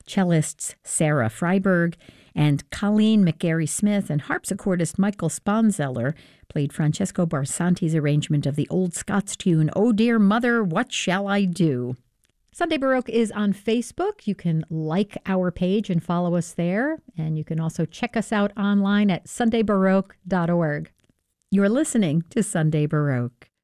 cellists Sarah Freiberg and Colleen McGarry-Smith and harpsichordist Michael Sponzeller played Francesco Barsanti's arrangement of the old Scots tune, "Oh Dear Mother, What Shall I Do?" Sunday Baroque is on Facebook. You can like our page and follow us there. And you can also check us out online at sundaybaroque.org. You're listening to Sunday Baroque.